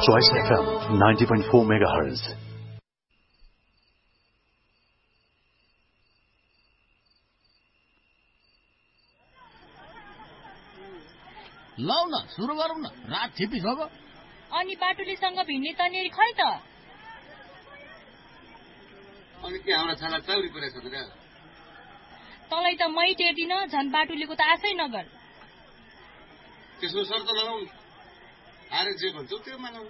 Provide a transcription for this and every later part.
Choice FM 90.4 MHz. लौ न सुरु गरौँ न, रात छिपिसक्यो। अनि बाटुलीसँग भिड्ने तनेरी खै त? अनि के हाम्रा छाला चाउरी परेछ त? तँलाई त मै टेर्दिन, झन् बाटुलीको त आशै नगर। त्यसको शर्त लगाऊ, आरे जे भन्छौ त्यो मानौ।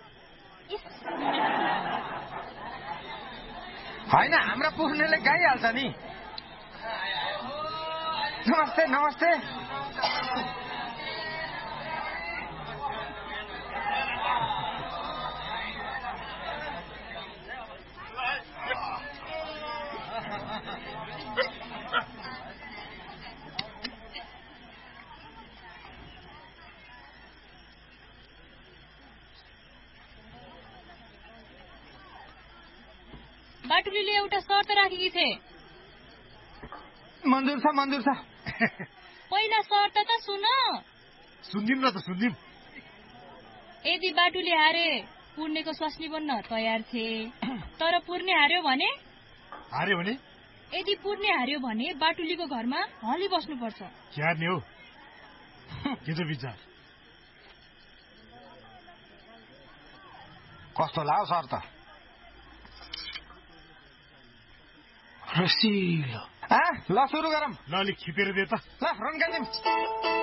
होइन, हाम्रा पुग्नेले गाइहाल्छ नि। नमस्ते नमस्ते। बाटुलीले एउटा शर्त राखेकी थिए। मन्जुर छ मन्जुर छ। पहिला शर्त त सुन। सुन्दिम न त सुन्दिम। यदि बाटुले हारे पुर्नेको स्वास्नी बन्न तयार थिए, तर पुर्ने हार्यो भने? हार्यो भने? यदि पुर्ने हार्यो भने बाटुलीको घरमा हली बस्नुपर्छ। क्या नि हो के त विचार? कस्तो लाओ शर्त? रसिलो। ल सुरु गरौँ। ल अलिक खिपेर दे त। ल रन्कादिम।